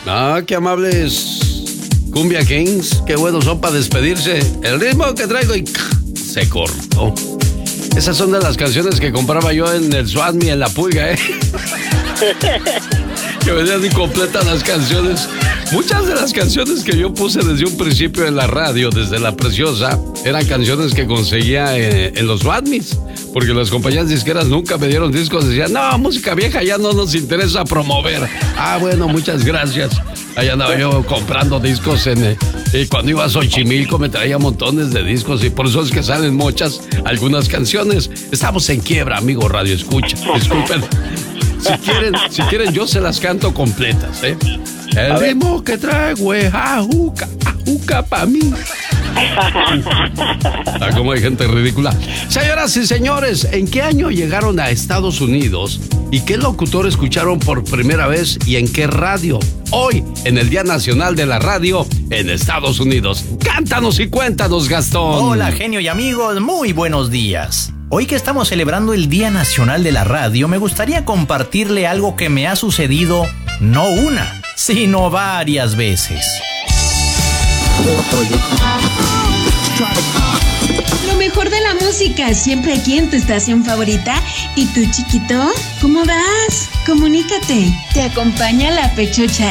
Ah, qué amables Cumbia Kings, qué buenos son para despedirse. El ritmo que traigo y se cortó. Esas son de las canciones que compraba yo en el Swami, en La Pulga, que venían incompletas las canciones. Muchas de las canciones que yo puse desde un principio en la radio, desde La Preciosa, eran canciones que conseguía en los Swamis, porque las compañías disqueras nunca me dieron discos. Decían, no, música vieja ya no nos interesa promover. Ah, bueno, muchas gracias. Ahí andaba yo comprando discos y cuando iba a Xochimilco me traía montones de discos y por eso es que salen muchas algunas canciones. Estamos en quiebra, amigo Radio Escucha. Disculpen. Si quieren yo se las canto completas, El ritmo que traigo es ajuca pa' mí. Ah, como hay gente ridícula. Señoras y señores, ¿en qué año llegaron a Estados Unidos? ¿Y qué locutor escucharon por primera vez y en qué radio? Hoy, en el Día Nacional de la Radio en Estados Unidos. Cántanos y cuéntanos, Gastón. Hola, genio y amigos, muy buenos días. Hoy que estamos celebrando el Día Nacional de la Radio, me gustaría compartirle algo que me ha sucedido no una, sino varias veces. Lo mejor de la música, siempre aquí en tu estación favorita. ¿Y tú, chiquito? ¿Cómo vas? Comunícate. Te acompaña la Pechocha